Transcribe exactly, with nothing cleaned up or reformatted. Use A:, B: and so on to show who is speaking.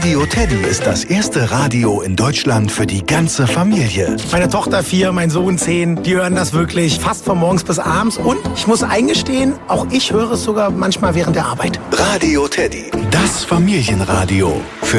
A: Radio Teddy ist das erste Radio in Deutschland für die ganze Familie.
B: Meine Tochter vier, mein Sohn zehn, die hören das wirklich fast von morgens bis abends. Und ich muss eingestehen, auch ich höre es sogar manchmal während der Arbeit.
A: Radio Teddy, das Familienradio. Für